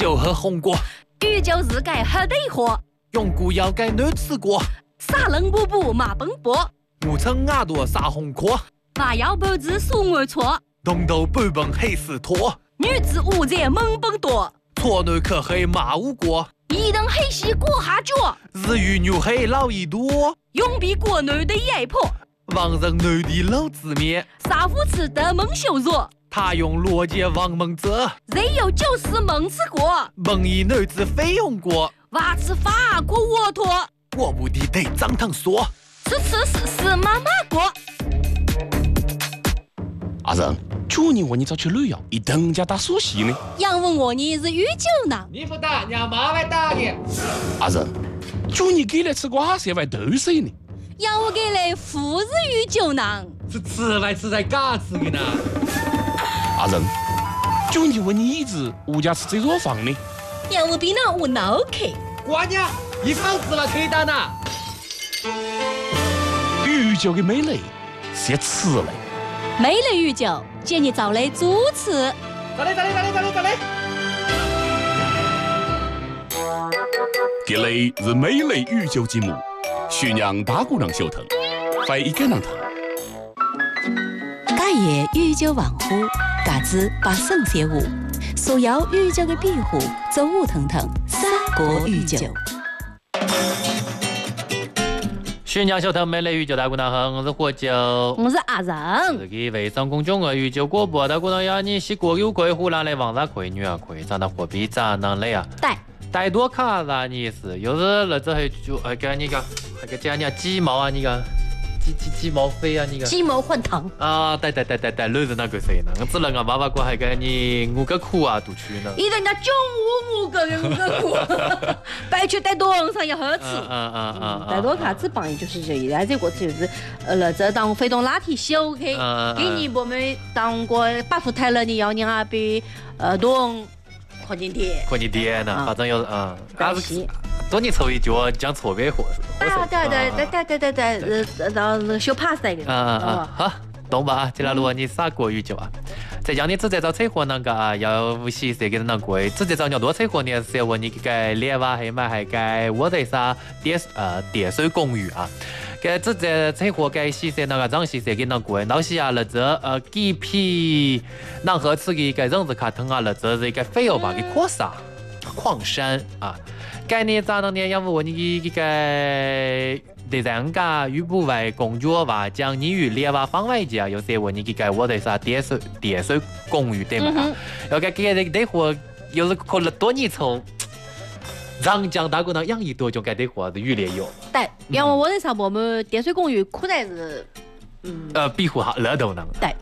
酒和红果， 宇宙是该喝得喝， 用古要该难吃过， 撒冷布布马奔波， 我称牙朵撒红壳， 娃要半子数我错， 东头半本黑丝拖， 女子无在猛奔多， 错男可黑马无过， 一等黑西过下脚， 日语牛黑老一多， 永比国内的压迫， 王人男的老子面， 杀夫吃的蒙羞辱， 他用逻辑王蒙泽， 人有就是蒙吃过， 蒙一男子非用过， 娃吃法国沃托， 我不的得张腾说， 吃妈妈过。 阿仁，去年我你早去旅游，一等家打苏西呢。 杨问我你是御酒呢？ 你不打，让妈来打你。 阿仁，去年给来吃瓜蛇外豆水呢。 杨我给来富日御酒呢？ 是吃来吃在嘎吃的呢。 阿仁，去年问你一直物价吃这座房呢。 杨我比那我脑壳。 瓜娘，一房子了可以打呢。 御酒的美丽是吃嘞。 美丽御酒，建议找来主持。 走嘞。 这里是美丽御酒节目，宣扬大姑娘小腾，欢迎跟人谈。 家业御酒王府，家子把圣写舞，所有御酒的庇护，走舞腾腾，三国御酒。 宣扬小腾美丽御酒大姑娘好，我是喝酒， 我是阿仁。 自己微商公众的御酒广播大姑娘要你西国有亏，湖南来王家亏，女儿亏，长得货币长能累啊。 对。 带多卡啥意思？又是那这还就还给你个，还给讲你鸡毛啊，你个鸡毛飞啊，你个鸡毛换糖啊！对，男人那个谁呢？我只能我爸爸过还给你5个苦啊，都去呢。 一人家5个苦，白去带多上也好吃。带多卡只帮就是这一代这个词就是这当非动拉提小开，给你我们当过8副台了，你要你啊比多。扩进点呢，反正要但是多你凑一脚讲错别货。 对，到那个小 pass 那个。 好，懂吧？这条路你撒过御酒啊？再讲你直接找车祸那个啊，要无锡谁给那贵？直接找你多车祸，你是要问你个脸娃黑买还该我在啥电水公寓啊？给直接车祸给洗色那个张洗色给那贵，老西啊那这几批南河吃的个人字卡腾啊那这是一个非要把给扩散矿山啊，概念咋能呢？要不你这个第三个预部外公爵话讲你与列娃方外家有些问你这个我的啥电水公寓对吗？要给这货有是可能多你从。长江大姑娘养一多就该得活的越来越有。 对，因为我在上我们电水公寓苦在是， 庇护好热度呢。 对。